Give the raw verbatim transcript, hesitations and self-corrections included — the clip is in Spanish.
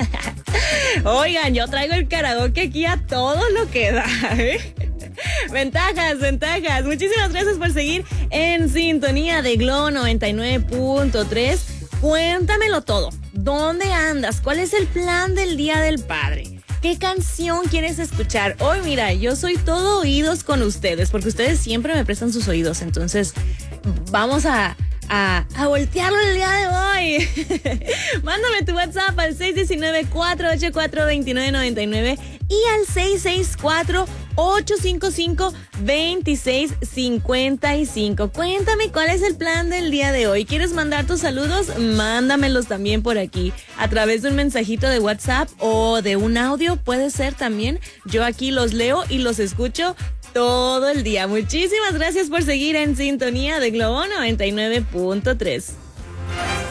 Oigan, yo traigo el karaoke aquí a todo lo que da, ¿eh? Ventajas, ventajas. Muchísimas gracias por seguir en sintonía de Globo noventa y nueve punto tres. Cuéntamelo todo. ¿Dónde andas? ¿Cuál es el plan del Día del Padre? ¿Qué canción quieres escuchar? Hoy, mira, yo soy todo oídos con ustedes, porque ustedes siempre me prestan sus oídos. Entonces, vamos a... A, a voltearlo el día de hoy. Mándame tu WhatsApp al seis uno nueve, cuatro ocho cuatro, dos nueve nueve nueve y al seis seis cuatro, ocho cinco cinco, dos seis cinco cinco. Cuéntame cuál es el plan del día de hoy. ¿Quieres mandar tus saludos? Mándamelos también por aquí a través de un mensajito de WhatsApp o de un audio. Puede ser también. Yo aquí los leo y los escucho todo el día. Muchísimas gracias por seguir en sintonía de Globo noventa y nueve punto tres.